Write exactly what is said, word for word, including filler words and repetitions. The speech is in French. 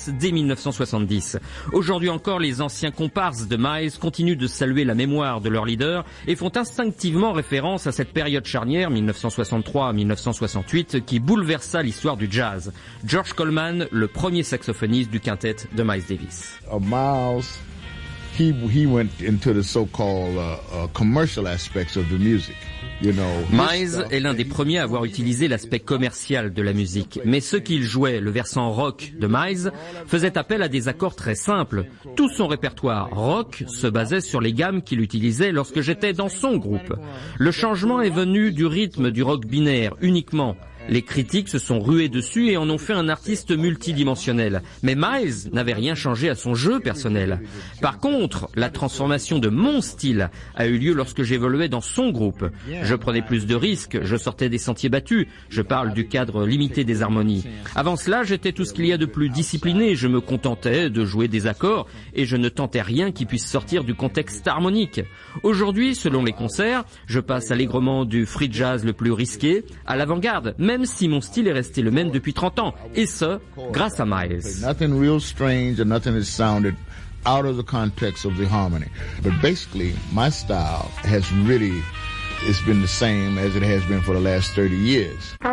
charts dès mille neuf cent soixante-dix. Aujourd'hui encore, les anciens comparses de Miles continuent de saluer la mémoire de leur leader et font instinctivement référence à cette période charnière mille neuf cent soixante-trois à mille neuf cent soixante-huit qui bouleversa l'histoire du jazz. George Coleman, le premier saxophoniste du quintet de Miles Davis. Uh, Miles, he he went into the so-called uh, uh, commercial aspects of the music. You know, Miles est l'un des premiers à avoir utilisé l'aspect commercial de la musique. Mais ce qu'il jouait, le versant rock de Miles, faisait appel à des accords très simples. Tout son répertoire rock se basait sur les gammes qu'il utilisait lorsque j'étais dans son groupe. Le changement est venu du rythme du rock binaire uniquement. Les critiques se sont rués dessus et en ont fait un artiste multidimensionnel. Mais Miles n'avait rien changé à son jeu personnel. Par contre, la transformation de mon style a eu lieu lorsque j'évoluais dans son groupe. Je prenais plus de risques, je sortais des sentiers battus, je parle du cadre limité des harmonies. Avant cela, j'étais tout ce qu'il y a de plus discipliné, je me contentais de jouer des accords et je ne tentais rien qui puisse sortir du contexte harmonique. Aujourd'hui, selon les concerts, je passe allègrement du free jazz le plus risqué à l'avant-garde, même si mon style est resté le même depuis trente ans, et ce, grâce à Miles. Nothing real strange and nothing has sounded out of the context of the harmony. But basically, my style has really, it's been the same as it has been for the last thirty years.